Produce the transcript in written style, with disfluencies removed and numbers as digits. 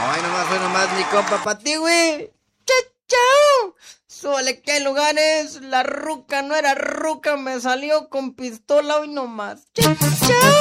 Hoy nomás, mi compa, pa' ti, güey. Chao. Súbale que hay lugares, la ruca no era ruca, me salió con pistola hoy nomás. Chao.